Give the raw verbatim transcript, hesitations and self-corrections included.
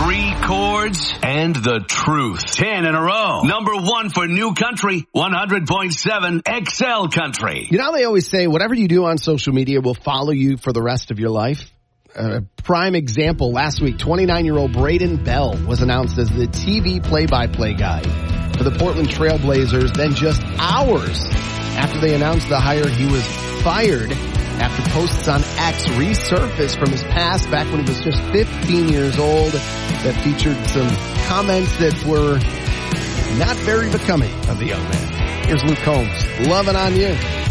three chords, and the truth. Ten in a row. Number one for New Country, one hundred point seven X L Country. You know how they always say whatever you do on social media will follow you for the rest of your life? A prime example, last week, twenty-nine-year-old Braden Bell was announced as the T V play-by-play guy for the Portland Trail Blazers. Then just hours after they announced the hire, he was fired after posts on X resurfaced from his past back when he was just fifteen years old that featured some comments that were not very becoming of the young man. Here's Luke Combs, loving on you.